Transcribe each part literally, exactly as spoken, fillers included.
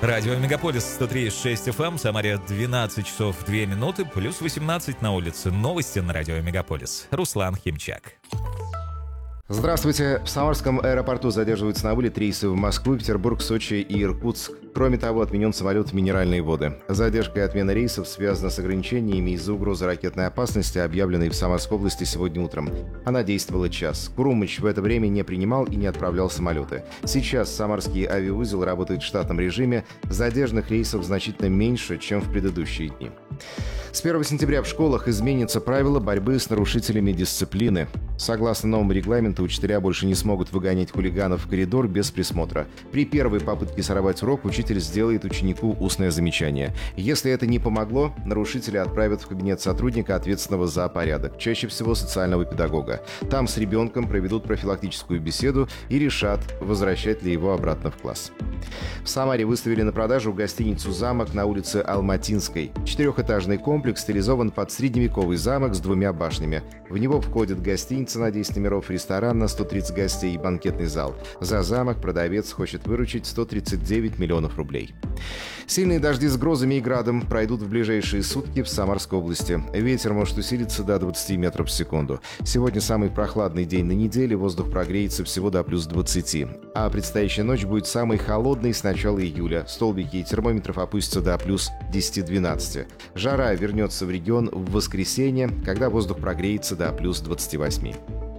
Радио Мегаполис сто три и шесть эф эм, Самаре двенадцать часов две минуты, плюс восемнадцать на улице. Новости на Радио Мегаполис. Руслан Химчак. Здравствуйте. В Самарском аэропорту задерживаются на вылет рейсы в Москву, Петербург, Сочи и Иркутск. Кроме того, отменен самолет в Минеральные воды. Задержка и отмена рейсов связана с ограничениями из-за угрозы ракетной опасности, объявленной в Самарской области сегодня утром. Она действовала час. Курумыч в это время не принимал и не отправлял самолеты. Сейчас Самарский авиаузел работает в штатном режиме. Задержанных рейсов значительно меньше, чем в предыдущие дни. С первого сентября в школах изменятся правила борьбы с нарушителями дисциплины. Согласно новому регламенту, учителя больше не смогут выгонять хулиганов в коридор без присмотра. При первой попытке сорвать урок учитель сделает ученику устное замечание. Если это не помогло, нарушителя отправят в кабинет сотрудника, ответственного за порядок, чаще всего социального педагога. Там с ребенком проведут профилактическую беседу и решат, возвращать ли его обратно в класс. В Самаре выставили на продажу гостиницу «Замок» на улице Алматинской. Четырехэтажный комплекс стилизован под средневековый замок с двумя башнями. В него входят гостиница на десять номеров, ресторан на сто тридцать гостей и банкетный зал. За замок продавец хочет выручить сто тридцать девять миллионов рублей. Сильные дожди с грозами и градом пройдут в ближайшие сутки в Самарской области. Ветер может усилиться до двадцати метров в секунду. Сегодня самый прохладный день на неделе, воздух прогреется всего до плюс двадцати. А предстоящая ночь будет самой холодной с начала июля. Столбики термометров опустятся до плюс десяти-двенадцати. Жара вернется в регион в воскресенье, когда воздух прогреется до плюс двадцати восьми.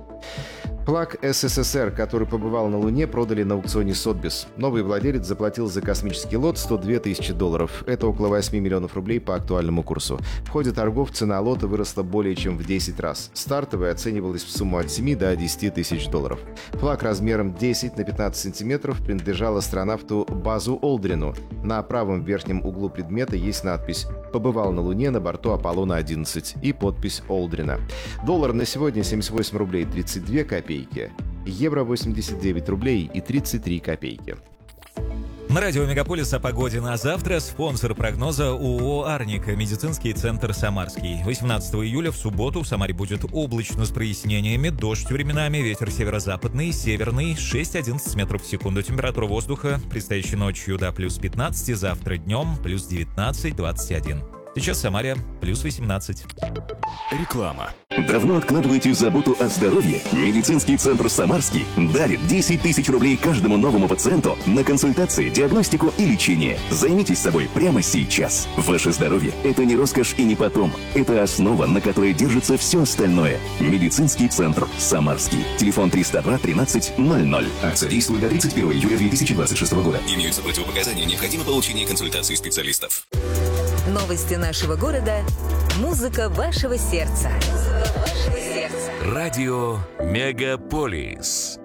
Флаг эс эс эс эр, который побывал на Луне, продали на аукционе Сотбис. Новый владелец заплатил за космический лот сто две тысячи долларов. Это около восьми миллионов рублей по актуальному курсу. В ходе торгов цена лота выросла более чем в десять раз. Стартовая оценивалась в сумму от семи до десяти тысяч долларов. Флаг размером десять на пятнадцать сантиметров принадлежал астронавту Базу Олдрину. На правом верхнем углу предмета есть надпись «Побывал на Луне на борту Аполлона одиннадцать» и подпись Олдрина. Доллар на сегодня семьдесят восемь рублей тридцать две копейки. Евро восемьдесят девять рублей и тридцать три копейки. На радио Мегаполис о погоде на завтра. Спонсор прогноза ООО «Арника», медицинский центр «Самарский». восемнадцатого июля в субботу в Самаре будет облачно с прояснениями, дождь временами, ветер северо-западный, северный, шесть-одиннадцать метров в секунду. Температура воздуха предстоящей ночью до плюс пятнадцати, завтра днем плюс девятнадцать двадцать один. Сейчас в Самаре плюс восемнадцать. Реклама. Давно откладываете заботу о здоровье? Медицинский центр «Самарский» дарит десять тысяч рублей каждому новому пациенту на консультации, диагностику и лечение. Займитесь собой прямо сейчас. Ваше здоровье – это не роскошь и не потом. Это основа, на которой держится все остальное. Медицинский центр «Самарский». Телефон триста два тринадцать ноль ноль. Акция действует до тридцать первого июля две тысячи двадцать шестого года. Имеются противопоказания. Необходимо получение консультации специалистов. Новости нашего города. Музыка вашего сердца. Музыка вашего сердца. Радио Мегаполис.